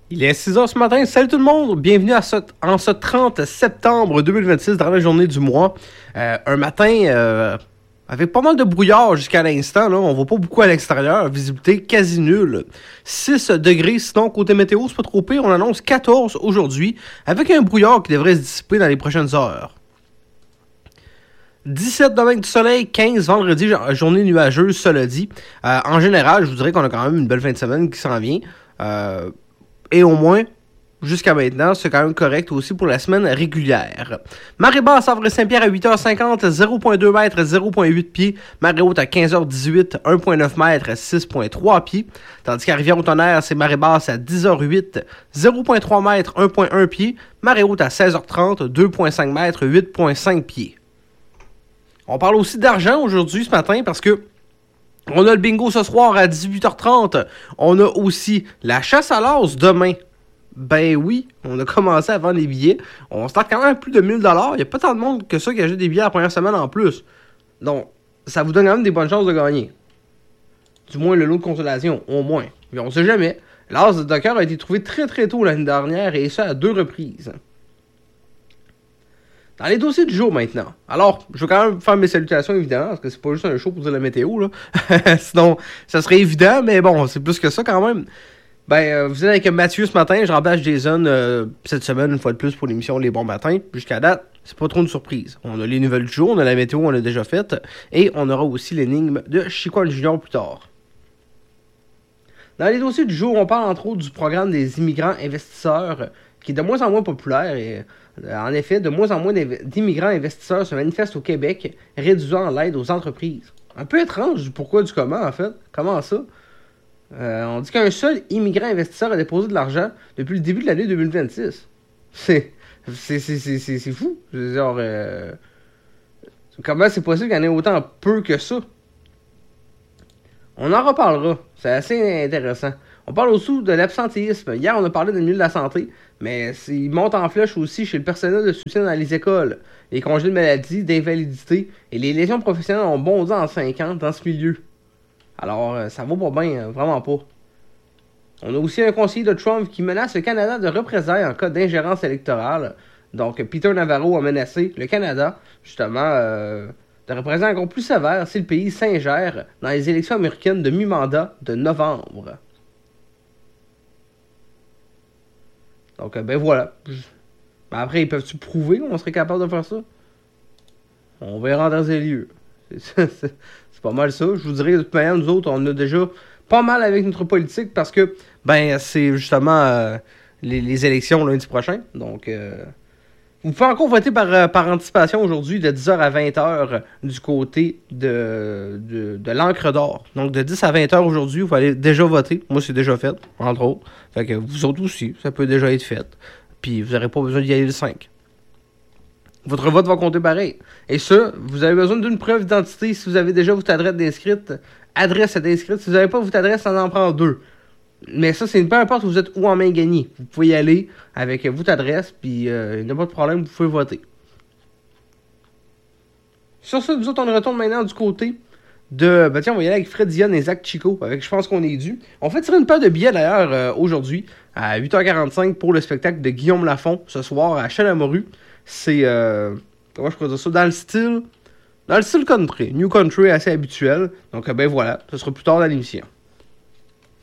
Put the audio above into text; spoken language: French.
Il est 6h ce matin, salut tout le monde, bienvenue en ce 30 septembre 2026, dans la journée du mois. Un matin avec pas mal de brouillard jusqu'à l'instant, là. On voit pas beaucoup à l'extérieur, visibilité quasi nulle. 6 degrés, sinon côté météo, c'est pas trop pire, on annonce 14 aujourd'hui, avec un brouillard qui devrait se dissiper dans les prochaines heures. 17 demain du soleil, 15 vendredi, journée nuageuse, cela dit. En général, je vous dirais qu'on a quand même une belle fin de semaine qui s'en vient. Et au moins, jusqu'à maintenant, c'est quand même correct aussi pour la semaine régulière. Marée basse à Saint-Pierre à 8h50, 0.2 mètres, 0.8 pieds. Marée haute à 15h18, 1.9 mètres, 6.3 pieds. Tandis qu'à Rivière-au-Tonnerre, c'est marée basse à 10h08, 0.3 mètres, 1.1 pieds. Marée haute à 16h30, 2.5 mètres, 8.5 pieds. On parle aussi d'argent aujourd'hui, ce matin, parce que on a le bingo ce soir à 18h30. On a aussi la chasse à l'as demain. Ben oui, on a commencé à vendre les billets. On start quand même à plus de 1000$. Il n'y a pas tant de monde que ça qui achète des billets la première semaine en plus. Donc, ça vous donne quand même des bonnes chances de gagner. Du moins, le lot de consolation, au moins. Mais on sait jamais. L'as de Docker a été trouvé très très tôt l'année dernière et ça à 2 reprises. Dans les dossiers du jour maintenant. Alors, je vais quand même faire mes salutations évidemment, parce que c'est pas juste un show pour dire la météo, là. Sinon, ça serait évident, mais bon, c'est plus que ça quand même. Vous êtes avec Mathieu ce matin, je remplace Jason cette semaine, une fois de plus, pour l'émission Les Bons Matins. Jusqu'à date, c'est pas trop une surprise. On a les nouvelles du jour, on a la météo, on l'a déjà faite, et on aura aussi l'énigme de Chico Junior plus tard. Dans les dossiers du jour, on parle entre autres du programme des immigrants investisseurs, qui est de moins en moins populaire et en effet, de moins en moins d'immigrants investisseurs se manifestent au Québec, réduisant l'aide aux entreprises. Un peu étrange du pourquoi du comment, en fait. Comment ça? On dit qu'un seul immigrant investisseur a déposé de l'argent depuis le début de l'année 2026. C'est fou. Genre, comment c'est possible qu'il y en ait autant peu que ça? On en reparlera. C'est assez intéressant. On parle aussi de l'absentéisme. Hier, on a parlé du milieu de la santé, mais il monte en flèche aussi chez le personnel de soutien dans les écoles. Les congés de maladie, d'invalidité et les lésions professionnelles ont bondi en 5 ans dans ce milieu. Alors, ça va pas bien, vraiment pas. On a aussi un conseiller de Trump qui menace le Canada de représailles en cas d'ingérence électorale. Donc, Peter Navarro a menacé le Canada, justement, de représailles encore plus sévères si le pays s'ingère dans les élections américaines de mi-mandat de novembre. Donc, voilà. Après, ils peuvent-tu prouver qu'on serait capable de faire ça? On verra dans les lieux. C'est pas mal ça. Je vous dirais, de toute manière, nous autres, on a déjà pas mal avec notre politique parce que, c'est justement les élections lundi prochain. Donc, vous pouvez encore voter par anticipation aujourd'hui de 10h à 20h du côté de l'encre d'or. Donc, de 10 à 20h aujourd'hui, vous allez déjà voter. Moi, c'est déjà fait, entre autres. Fait que vous autres aussi, ça peut déjà être fait. Puis, vous n'aurez pas besoin d'y aller le 5. Votre vote va compter pareil. Et ça, vous avez besoin d'une preuve d'identité si vous avez déjà votre adresse d'inscrite. Adresse d'inscrite. Si vous n'avez pas votre adresse, ça en prend 2. Mais ça, c'est peu importe où vous êtes où en main gagnée. Vous pouvez y aller avec votre adresse, puis il n'y a pas de problème, vous pouvez voter. Sur ça, nous autres, on retourne maintenant du côté de... on va y aller avec Fred Dionne et Zach Chico, avec Je pense qu'on est dû. On fait tirer une paire de billets, d'ailleurs, aujourd'hui, à 8h45 pour le spectacle de Guillaume Lafont, ce soir, à Chalamoru. C'est, comment je pourrais dire ça, dans le style country, new country assez habituel. Donc, voilà, ce sera plus tard dans l'émission.